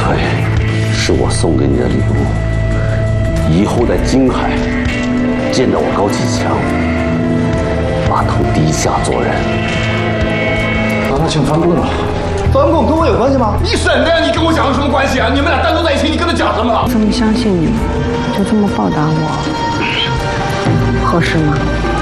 锤是我送给你的礼物，以后在京海见到我高启强，把头低下做人。 那请翻供吧。翻供跟我有关系吗？ 你省的呀，你跟我讲有什么关系啊？你们俩单独在一起，你跟他讲什么了？ 这么相信你，就这么报答我，合适吗？